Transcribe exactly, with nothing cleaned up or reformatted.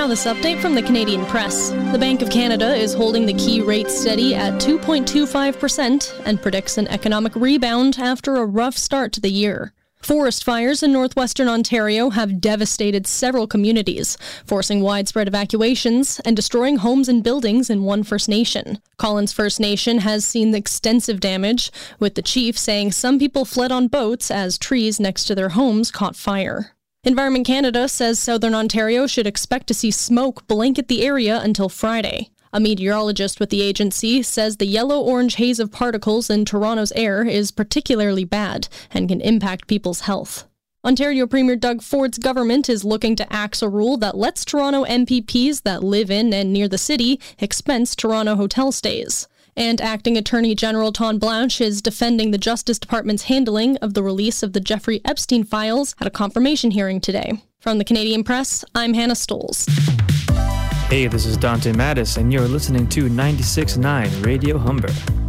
Now this update from the Canadian Press. The Bank of Canada is holding the key rate steady at two point two five percent and predicts an economic rebound after a rough start to the year. Forest fires in northwestern Ontario have devastated several communities, forcing widespread evacuations and destroying homes and buildings in one First Nation. Collins First Nation has seen extensive damage, with the chief saying some people fled on boats as trees next to their homes caught fire. Environment Canada says Southern Ontario should expect to see smoke blanket the area until Friday. A meteorologist with the agency says the yellow-orange haze of particles in Toronto's air is particularly bad and can impact people's health. Ontario Premier Doug Ford's government is looking to axe a rule that lets Toronto M P Ps that live in and near the city expense Toronto hotel stays. And Acting Attorney General Tom Blanche is defending the Justice Department's handling of the release of the Jeffrey Epstein files at a confirmation hearing today. From the Canadian Press, I'm Hannah Stoles. Hey, this is Dante Mattis, and you're listening to ninety-six point nine Radio Humber.